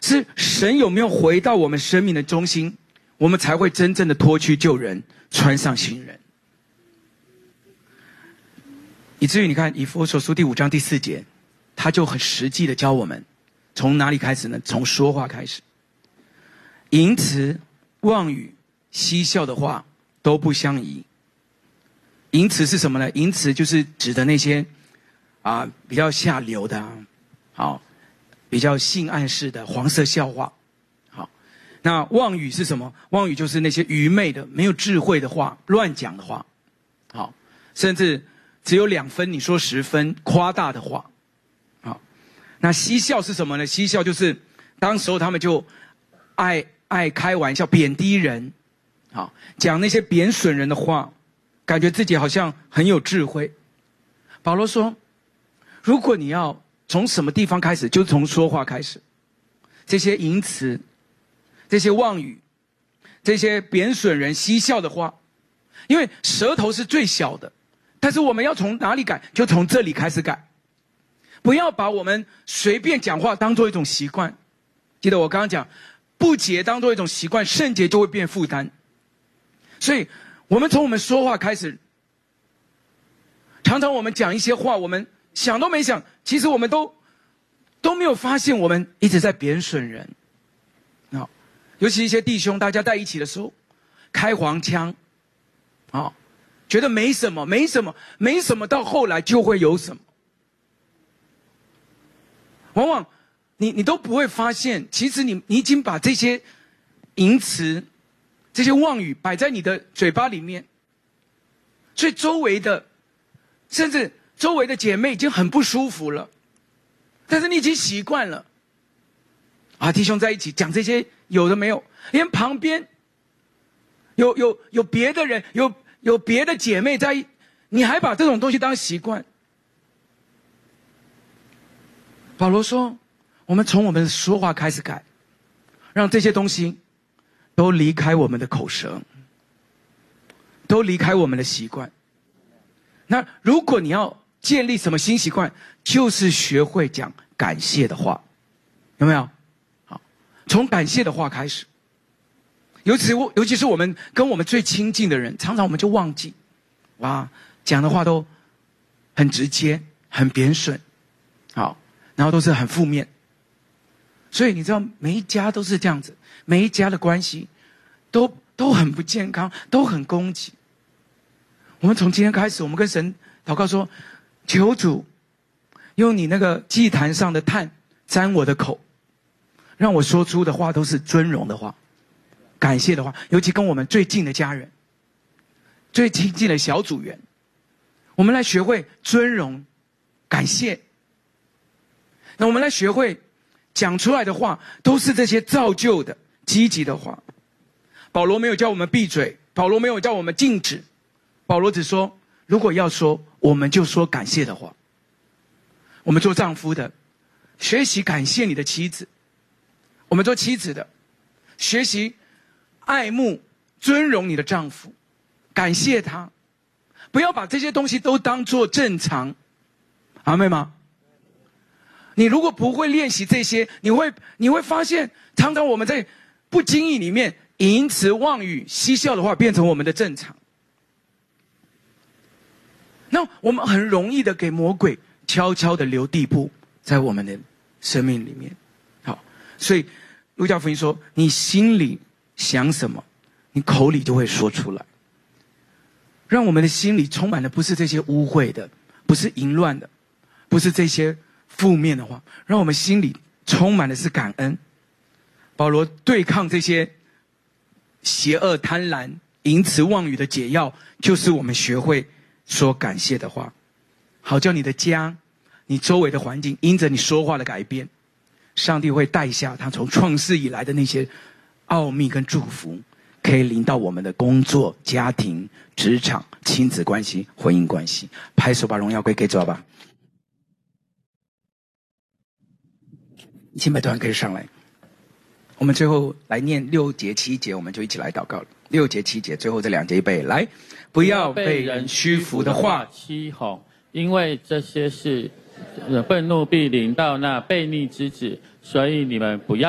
是神有没有回到我们生命的中心，我们才会真正的脱去旧人，穿上新人。以至于你看以弗所书第5章第4节，他就很实际的教我们，从哪里开始呢？从说话开始。淫词妄语嬉笑的话都不相宜。淫词是什么呢？淫词就是指的那些比较下流的比较性暗示的黄色笑话。好，那妄语是什么？妄语就是那些愚昧的、没有智慧的话、乱讲的话。好，甚至只有2分，你说10分，夸大的话。好，那嬉笑是什么呢？嬉笑就是当时候他们就爱开玩笑，贬低人，好，讲那些贬损人的话，感觉自己好像很有智慧。保罗说，如果你要从什么地方开始，就从说话开始。这些淫词，这些妄语，这些贬损人嬉笑的话，因为舌头是最小的，但是我们要从哪里改？就从这里开始改。不要把我们随便讲话当做一种习惯。记得我刚刚讲，不洁当做一种习惯，圣洁就会变负担。所以我们从我们说话开始。常常我们讲一些话，我们想都没想，其实我们都没有发现我们一直在贬损人。尤其一些弟兄大家在一起的时候开黄腔，觉得没什么，到后来就会有什么。往往你都不会发现，其实你已经把这些淫词、这些妄语摆在你的嘴巴里面，所以周围的姐妹已经很不舒服了，但是你已经习惯了。弟兄在一起讲这些有的没有，连旁边有别的人，有别的姐妹在，你还把这种东西当习惯。保罗说，我们从我们的说话开始改，让这些东西都离开我们的口舌，都离开我们的习惯。那如果你要建立什么新习惯，就是学会讲感谢的话，有没有？好，从感谢的话开始。尤其是我们跟我们最亲近的人，常常我们就忘记，讲的话都很直接，很贬损，好，然后都是很负面。所以你知道，每一家都是这样子，每一家的关系都很不健康，都很攻击。我们从今天开始，我们跟神祷告说，求主用你那个祭坛上的炭沾我的口，让我说出的话都是尊荣的话，感谢的话，尤其跟我们最近的家人，最亲近的小组员，我们来学会尊荣感谢。那我们来学会讲出来的话都是这些造就的积极的话。保罗没有叫我们闭嘴，保罗没有叫我们静止，保罗只说，如果要说，我们就说感谢的话。我们做丈夫的学习感谢你的妻子，我们做妻子的学习爱慕尊荣你的丈夫，感谢他，不要把这些东西都当作正常。阿妹吗？你如果不会练习这些，你会发现，常常我们在不经意里面，淫词妄语嬉笑的话变成我们的正常。那我们很容易的给魔鬼悄悄的留地步在我们的生命里面。好，所以路加福音说，你心里想什么，你口里就会说出来。让我们的心里充满的不是这些污秽的，不是淫乱的，不是这些负面的话，让我们心里充满的是感恩。保罗对抗这些邪恶贪婪淫词妄语的解药，就是我们学会说感谢的话，好叫你的家，你周围的环境因着你说话的改变，上帝会带下他从创世以来的那些奥秘跟祝福，可以临到我们的工作、家庭、职场、亲子关系、婚姻关系。拍手把荣耀归给主吧。敬拜团可以上来，我们最后来念6节7节，我们就一起来祷告了。6节7节，最后这2节一备来，不要被人虚浮的话欺哄，因为这些事愤怒必临到那悖逆之子，所以你们不要